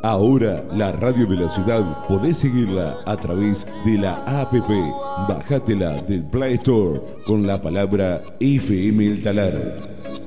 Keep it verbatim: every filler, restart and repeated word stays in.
Ahora la radio de la ciudad podés seguirla a través de la app. Bájatela del Play Store con la palabra F M El Talar.